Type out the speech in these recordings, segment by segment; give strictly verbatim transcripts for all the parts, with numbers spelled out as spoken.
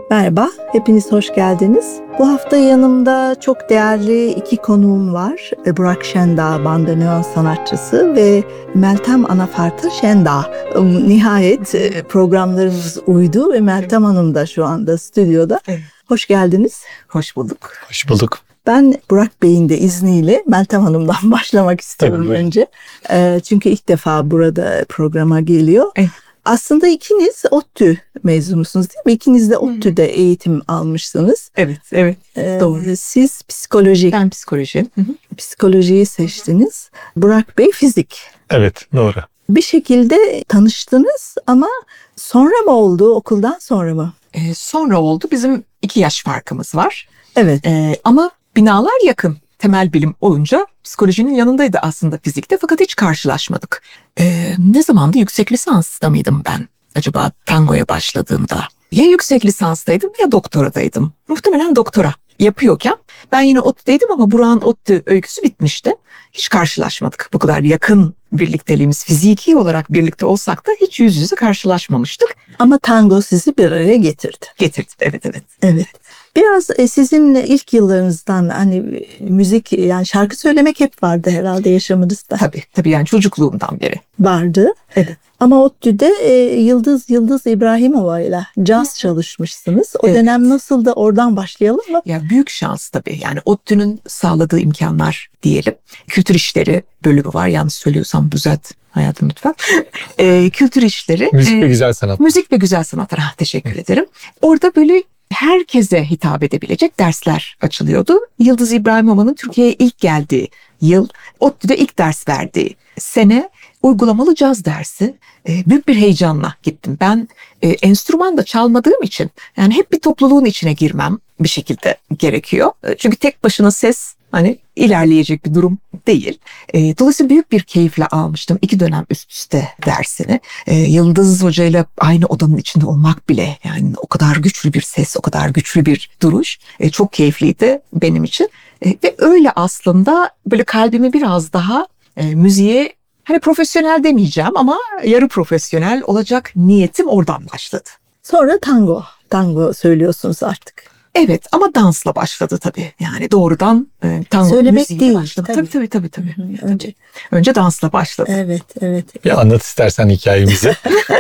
Merhaba, hepiniz hoş geldiniz. Bu hafta yanımda çok değerli iki konuğum var. Burak Şendağ, bandoneon sanatçısı ve Meltem Anafarta Şendağ. Nihayet programlarımız uydu ve Meltem Hanım da şu anda stüdyoda. Evet. Hoş geldiniz. Hoş bulduk. Hoş bulduk. Ben Burak Bey'in de izniyle Meltem Hanım'dan başlamak istiyorum Tabii, önce. Çünkü ilk defa burada programa geliyor. Evet. Aslında ikiniz ODTÜ mezunusunuz değil mi? İkiniz de ODTÜ'de eğitim almışsınız. Evet, evet. Ee, Doğru. Siz psikoloji, Ben psikoloji. Hı hı. psikolojiyi seçtiniz. Burak Bey fizik. Evet, doğru. Bir şekilde tanıştınız ama sonra mı oldu, okuldan sonra mı? Ee, sonra oldu. Bizim iki yaş farkımız var. Evet. Ee, ama binalar yakın. Temel bilim olunca psikolojinin yanındaydı aslında fizikte, fakat hiç karşılaşmadık. Ee, ne zamandı? Yüksek lisansta mıydım ben acaba tangoya başladığımda? Ya yüksek lisanstaydım ya doktoradaydım. Muhtemelen doktora yapıyorken ben yine ODTÜ'deydim ama Burak'ın ODTÜ öyküsü bitmişti. Hiç karşılaşmadık. Bu kadar yakın birlikteliğimiz, fiziki olarak birlikte olsak da hiç yüz yüze karşılaşmamıştık. Ama tango sizi bir araya getirdi. Getirdi, evet evet. Evet. Biraz e, sizin ilk yıllarınızdan hani müzik, yani şarkı söylemek hep vardı herhalde yaşamınızda. Tabii tabii, yani çocukluğumdan beri. Vardı. Evet. Ama ODTÜ'de e, Yıldız Yıldız İbrahimova ile caz çalışmışsınız. O Evet. dönem nasıl, da oradan başlayalım mı? Ya büyük şans tabii. Yani ODTÜ'nün sağladığı imkanlar diyelim. Kültür işleri bölümü var. Yanlış söylüyorsam düzelt hayatım lütfen. e, kültür işleri. Müzik e, ve güzel sanat. Müzik ve güzel sanatlar. Ha, teşekkür ederim. Orada böyle herkese hitap edebilecek dersler açılıyordu. Yıldız İbrahimova'nın Türkiye'ye ilk geldiği yıl, ODTÜ'de ilk ders verdiği sene uygulamalı caz dersi. E, büyük bir heyecanla gittim. Ben e, enstrüman da çalmadığım için yani hep bir topluluğun içine girmem bir şekilde gerekiyor. E, çünkü tek başına ses hani ilerleyecek bir durum değil. E, dolayısıyla büyük bir keyifle almıştım iki dönem üst üste dersini. E, Yıldız Hoca ile aynı odanın içinde olmak bile, yani o kadar güçlü bir ses, o kadar güçlü bir duruş e, çok keyifliydi benim için. E, ve öyle aslında böyle kalbimi biraz daha e, müziğe, hani profesyonel demeyeceğim ama yarı profesyonel olacak niyetim oradan başladı. Sonra tango. Tango söylüyorsunuz artık. Evet, ama dansla başladı tabii. Yani doğrudan e, tango Söylemek müziğiyle değil, başladı. tabii. Tabii tabii tabii. tabii. Hı hı, önce. Önce dansla başladı. Evet, evet. Bir anlat istersen hikayemizi.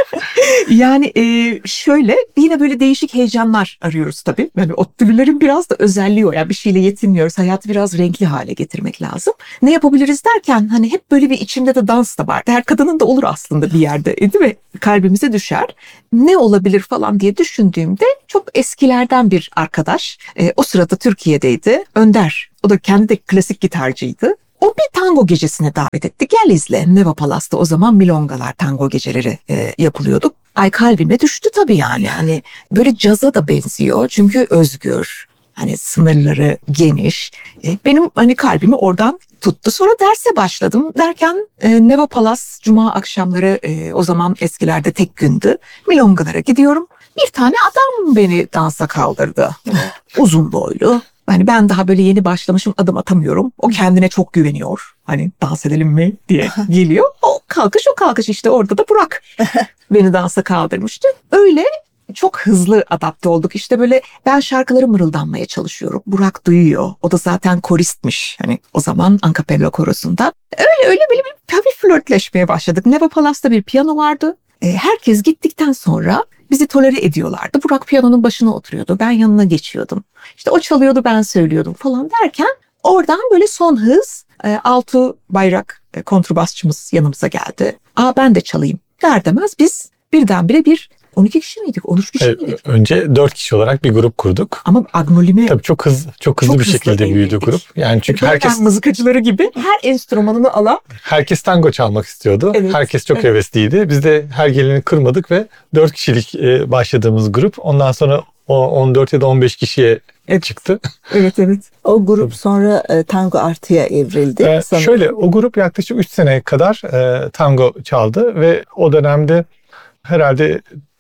Yani e, şöyle yine böyle değişik heyecanlar arıyoruz tabii. Yani ODTÜ'lülerin biraz da özelliği o. Yani bir şeyle yetinmiyoruz. Hayatı biraz renkli hale getirmek lazım. Ne yapabiliriz derken hani hep böyle bir içimde de dans da var. Her kadının da olur aslında bir yerde, değil mi? Kalbimize düşer. Ne olabilir falan diye düşündüğümde çok eskilerden bir arkadaş. E, o sırada Türkiye'deydi. Önder. O da kendi de klasik gitarcıydı. O bir tango gecesine davet etti. Gel izle. Neva Palas'ta o zaman milongalar, tango geceleri e, yapılıyordu. Ay kalbime düştü tabii yani. Hani böyle caza da benziyor. Çünkü özgür. Hani sınırları geniş. E, benim hani kalbimi oradan tuttu. Sonra derse başladım. Derken e, Neva Palas cuma akşamları, e, o zaman eskilerde tek gündü. Milongalara gidiyorum. Bir tane adam beni dansa kaldırdı. Uzun boylu. Hani ben daha böyle yeni başlamışım, adım atamıyorum. O kendine çok güveniyor. Hani dans edelim mi diye geliyor. O kalkış o kalkış işte, orada da Burak beni dansa kaldırmıştı. Öyle çok hızlı adapte olduk. İşte böyle ben şarkıları mırıldanmaya çalışıyorum. Burak duyuyor. O da zaten koristmiş. Hani o zaman Ankapella korosunda. Öyle öyle böyle bir hafif flörtleşmeye başladık. Neva Palas'ta bir piyano vardı. Herkes gittikten sonra bizi tolere ediyorlardı. Burak piyanonun başına oturuyordu. Ben yanına geçiyordum. İşte o çalıyordu, ben söylüyordum falan derken oradan böyle son hız Altu Bayrak kontrbasçımız yanımıza geldi. Aa ben de çalayım der demez biz birdenbire bir on iki kişi miydik? on üç kişi Evet, miydik? önce dört kişi olarak bir grup kurduk. Ama agnolime Tabii çok hızlı çok hızlı Çok bir hızlı şekilde büyüdü evrildik. grup. Yani çünkü Balkan herkes mızıkacıları gibi her enstrümanını alan. herkes tango çalmak istiyordu. Evet. Herkes çok Evet. hevesliydi. Biz de her geleni kırmadık ve dört kişilik e, başladığımız grup ondan sonra o on dört ya da on beş kişiye Evet. çıktı. Evet evet. O grup sonra e, tango artıya evrildi. Ee, sanırım. şöyle o grup yaklaşık üç sene kadar e, tango çaldı ve o dönemde herhalde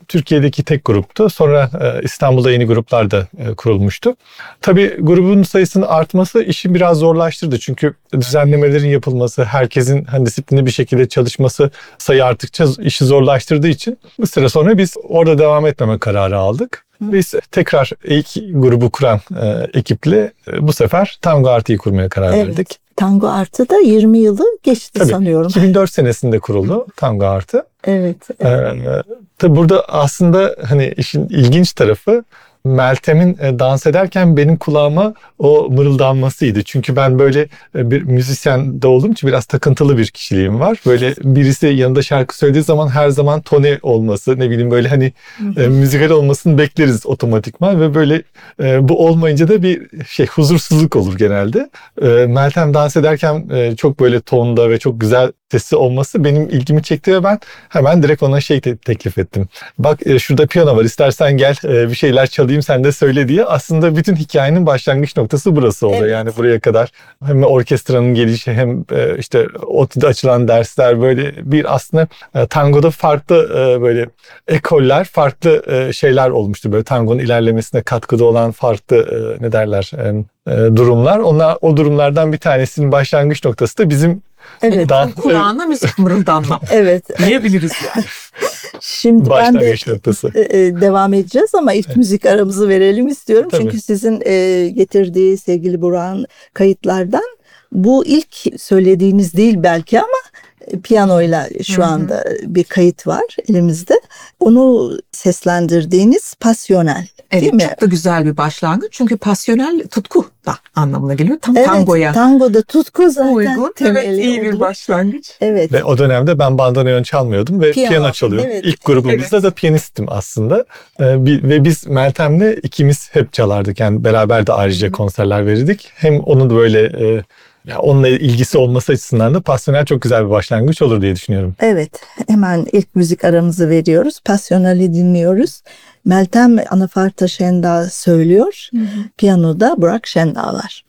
Türkiye'deki tek gruptu. Sonra e, İstanbul'da yeni gruplar da e, kurulmuştu. Tabii grubun sayısının artması işi biraz zorlaştırdı. Çünkü düzenlemelerin yapılması, herkesin hani disiplinli bir şekilde çalışması sayı arttıkça işi zorlaştırdığı için bir süre sonra biz orada devam etmeme kararı aldık. Biz tekrar ilk grubu kuran e, ekiple e, bu sefer Tango Artı'yı kurmaya karar Evet. verdik. Tango Artı da yirmi yılı geçti Tabii, sanıyorum. iki bin dört senesinde kuruldu Tango Artı. Evet. Ee, tabii burada aslında hani işin ilginç tarafı Meltem'in e, dans ederken benim kulağıma o mırıldanmasıydı. Çünkü ben böyle e, bir müzisyen de olduğum için biraz takıntılı bir kişiliğim var. Böyle birisi yanında şarkı söylediği zaman her zaman tone olması, ne bileyim böyle hani e, müzikal olmasını bekleriz otomatikman ve böyle e, bu olmayınca da bir şey huzursuzluk olur genelde. E, Meltem dans ederken e, çok böyle tonda ve çok güzel sesi olması benim ilgimi çekti ve ben hemen direkt ona şey te- teklif ettim. Bak e, şurada piyano var, istersen gel e, bir şeyler çalayım sen de söyle diye. Aslında bütün hikayenin başlangıç noktası burası oldu. Evet. Yani buraya kadar hem orkestranın gelişi hem e, işte ODTÜ'de açılan dersler böyle bir aslında e, tangoda farklı e, böyle ekoller, farklı e, şeyler olmuştu. Böyle tangonun ilerlemesine katkıda olan farklı e, ne derler e, e, durumlar. Onlar o durumlardan bir tanesinin başlangıç noktası da bizim Evet. daha Kulağına müzik mırıldanma Evet. diyebiliriz yani. Şimdi ben de başlangıç noktası. e, e, devam edeceğiz ama ilk müzik aramızı verelim istiyorum. Tabii. Çünkü sizin e, getirdiği sevgili Burak'ın kayıtlardan bu ilk söylediğiniz değil belki ama e, piyanoyla şu Hı hı. anda bir kayıt var elimizde. Onu seslendirdiğiniz Pasyonel. Değil Evet, mi? çok da güzel bir başlangıç. Çünkü pasyonel tutku da anlamına geliyor. Tam Evet, tangoya tangoda tutku zaten uygun. Evet, temeli iyi bir olur. başlangıç. Evet. Ve o dönemde ben bandoneon çalmıyordum ve Piyano, piyano, çalıyordum. evet. İlk grubumuzda Evet. da piyanistim aslında. Ee, bi- ve biz Meltem'le ikimiz hep çalardık. Yani beraber de ayrıca konserler verirdik. Hem onu da böyle e, ya onunla ilgisi olması açısından da pasyonel çok güzel bir başlangıç olur diye düşünüyorum. Evet, hemen ilk müzik aramızı veriyoruz. Pasyonel'i dinliyoruz. Meltem Anafarta Şendağ söylüyor. Piyanoda Burak Şendağ var.